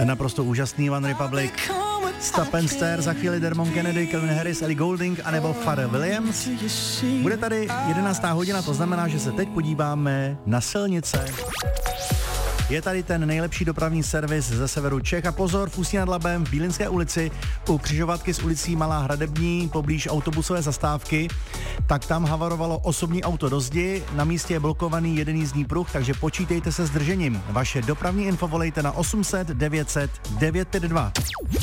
Naprosto úžasný One Republic. Stop and Stare, za chvíli Dermot Kennedy, Calvin Harris, Ellie Goulding anebo Pharrell Williams. Bude tady 11. hodina, to znamená, že se teď podíváme na silnice. Je tady ten nejlepší dopravní servis ze severu Čech a pozor, v Ústí nad Labem v Bílinské ulici u křižovatky s ulicí Malá Hradební poblíž autobusové zastávky, tak tam havarovalo osobní auto do zdi, na místě je blokovaný jeden jízdní pruh, takže počítejte se s držením. Vaše dopravní info volejte na 800 900 952.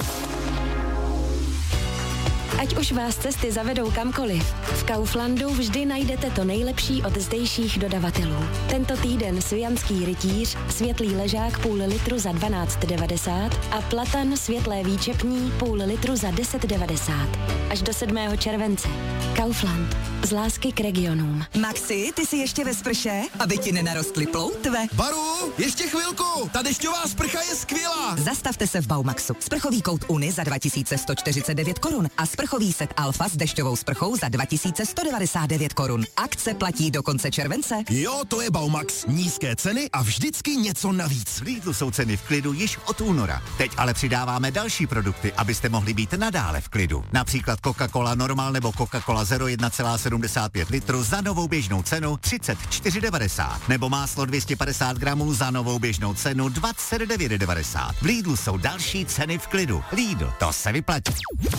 Ať už vás cesty zavedou kamkoliv, v Kauflandu vždy najdete to nejlepší od zdejších dodavatelů. Tento týden Svijanský rytíř, světlý ležák půl litru za 12,90 a platan světlé výčepní půl litru za 10,90. Až do 7. července. Kaufland. Z lásky k regionům. Maxi, ty jsi ještě ve sprše? Aby ti nenarostly ploutve? Baru, ještě chvilku, ta dešťová sprcha je skvělá. Zastavte se v Baumaxu. Sprchový kout Uni za 2149 korun a sprchový set Alfa s dešťovou sprchou za 2199 korun. Akce platí do konce července. Jo, to je Baumax. Nízké ceny a vždycky něco navíc. V Lidlu jsou ceny v klidu již od února. Teď ale přidáváme další produkty, abyste mohli být nadále v klidu. Například Coca-Cola Normal nebo Coca-Cola Zero 1,75 litru za novou běžnou cenu 34,90. Nebo máslo 250 gramů za novou běžnou cenu 29,90. V Lidlu jsou další ceny v klidu. Lidl, to se vyplatí.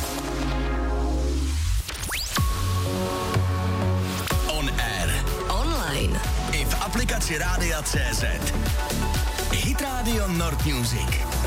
On air. Online. I v aplikaci Rádia.cz. Hit Radio Nord Music.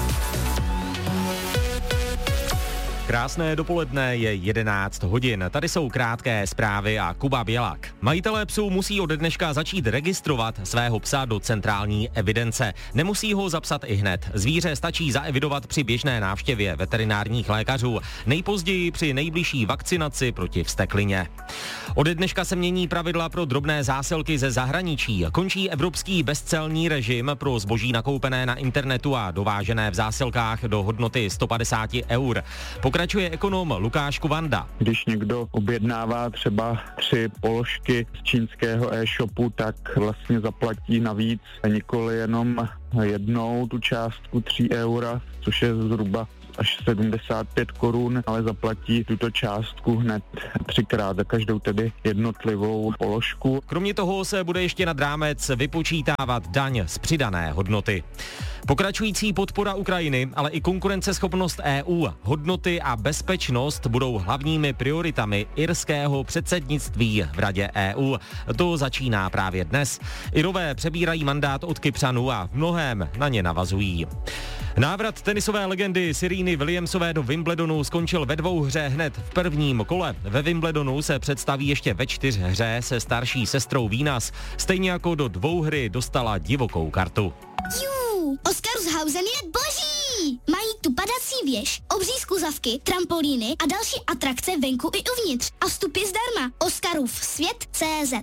Krásné dopoledne, je 11 hodin. Tady jsou krátké zprávy a Kuba Bělak. Majitelé psů musí od dneška začít registrovat svého psa do centrální evidence. Nemusí ho zapsat ihned. Zvíře stačí zaevidovat při běžné návštěvě veterinárních lékařů, nejpozději při nejbližší vakcinaci proti vzteklině. Ode dneška se mění pravidla pro drobné zásilky ze zahraničí. Končí evropský bezcelní režim pro zboží nakoupené na internetu a dovážené v zásilkách do hodnoty 150 eur. Pokračuje ekonom Lukáš Kuvanda. Když někdo objednává třeba 3 položky z čínského e-shopu, tak vlastně zaplatí navíc nikoli jenom jednou tu částku 3 eura, což je zhruba až 75 korun, ale zaplatí tuto částku hned 3krát za každou tedy jednotlivou položku. Kromě toho se bude ještě nad rámec vypočítávat daň z přidané hodnoty. Pokračující podpora Ukrajiny, ale i konkurenceschopnost EU, hodnoty a bezpečnost budou hlavními prioritami irského předsednictví v Radě EU. To začíná právě dnes. Irové přebírají mandát od Kypřanů a v mnohém na ně navazují. Návrat tenisové legendy Sereny Williamsové do Wimbledonu skončil ve dvouhře hned v prvním kole. Ve Wimbledonu se představí ještě ve 4hře se starší sestrou Venus. Stejně jako do dvouhry dostala divokou kartu. Oscarshausen je boží! Mají tu padací věž, obří skluzavky, trampolíny a další atrakce venku i uvnitř. A vstup je zdarma. Oscarův svět.cz.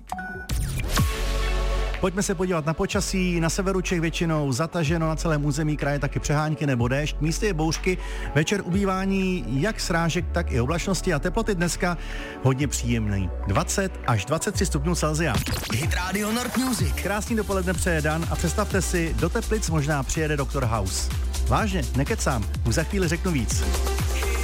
Pojďme se podívat na počasí. Na severu Čech většinou zataženo, na celém území kraje taky přehánky nebo déšť. Místy je bouřky, večer ubývání jak srážek, tak i oblačnosti a teploty dneska hodně příjemný. 20 až 23 stupňů Celsia. Hit Radio Nord Music. Krásný dopoledne přeje Dan a představte si, do Teplic možná přijede Dr. House. Vážně, nekecám, už za chvíli řeknu víc.